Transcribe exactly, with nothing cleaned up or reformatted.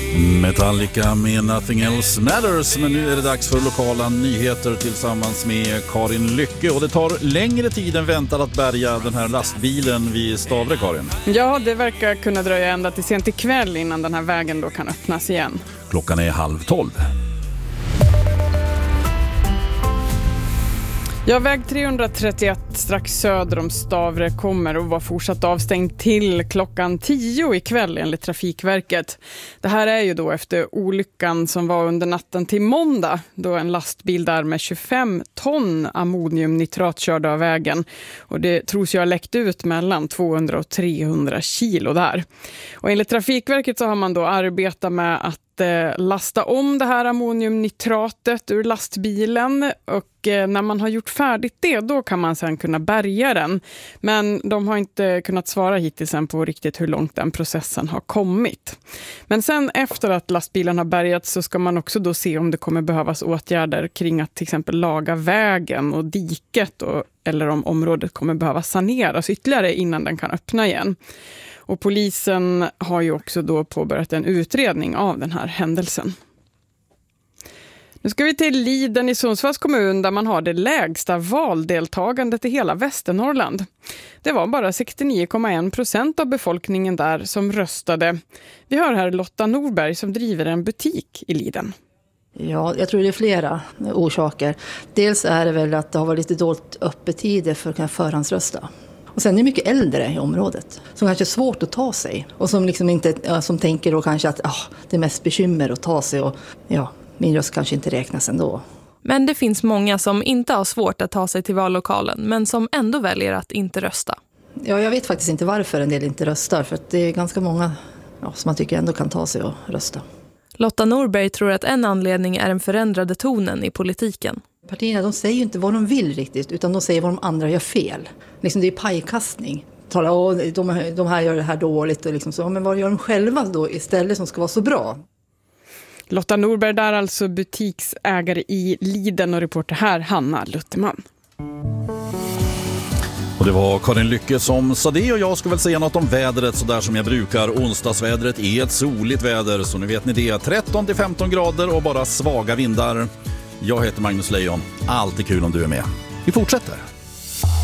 Metallica med Nothing Else Matters, men nu är det dags för lokala nyheter tillsammans med Karin Lycke. Och det tar längre tid än väntat att bärga den här lastbilen vid Stavre, Karin. Ja, det verkar kunna dröja ända till sent ikväll innan den här vägen då kan öppnas igen. Klockan är halv tolv. Ja, väg trehundratrettioett strax söder om Stavre kommer att vara fortsatt avstängd till klockan tio ikväll enligt Trafikverket. Det här är ju då efter olyckan som var under natten till måndag då en lastbil där med tjugofem ton ammoniumnitrat körde av vägen. Och det tros ju ha läckt ut mellan tvåhundra och trehundra kilo där. Och enligt Trafikverket så har man då arbetat med att lasta om det här ammoniumnitratet ur lastbilen, och när man har gjort färdigt det då kan man sedan kunna bärga den. Men de har inte kunnat svara hittills än på riktigt hur långt den processen har kommit. Men sen efter att lastbilen har bärgats så ska man också då se om det kommer behövas åtgärder kring att till exempel laga vägen och diket, och, eller om området kommer behöva saneras ytterligare innan den kan öppna igen. Och polisen har ju också då påbörjat en utredning av den här händelsen. Nu ska vi till Liden i Sundsvalls kommun där man har det lägsta valdeltagandet i hela Västernorrland. Det var bara sextionio komma en procent av befolkningen där som röstade. Vi hör här Lotta Norberg som driver en butik i Liden. Ja, jag tror det är flera orsaker. Dels är det väl att det har varit lite dåligt öppettider för att kunna förhandsrösta. Och sen är det mycket äldre i området som kanske är svårt att ta sig. Och som, liksom inte, som tänker då kanske att ah, det är mest bekymmer att ta sig och ja, min röst kanske inte räknas ändå. Men det finns många som inte har svårt att ta sig till vallokalen men som ändå väljer att inte rösta. Ja, jag vet faktiskt inte varför en del inte röstar, för att det är ganska många ja, som man tycker ändå kan ta sig och rösta. Lotta Norberg tror att en anledning är den förändrade tonen i politiken. Partierna, de säger ju inte vad de vill riktigt, utan de säger vad de andra gör fel. Liksom det är pajkastning. Tala, åh, de, de här gör det här dåligt och liksom så. Men vad gör de själva då istället som ska vara så bra? Lotta Norberg där, alltså butiksägare i Liden, och reporter här Hanna Lutterman. Och det var Karin Lycke som sa det, och jag ska väl säga något om vädret så där som jag brukar. Onsdagsvädret är ett soligt väder, så nu vet ni det. tretton till femton grader och bara svaga vindar. Jag heter Magnus Lejon. Alltid kul om du är med. Vi fortsätter.